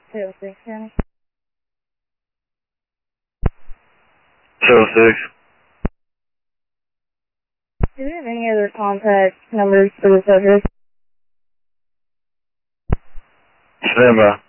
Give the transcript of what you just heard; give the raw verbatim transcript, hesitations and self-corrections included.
two oh six, County. two oh six. Do we have any other contact numbers for the subject? Stand by.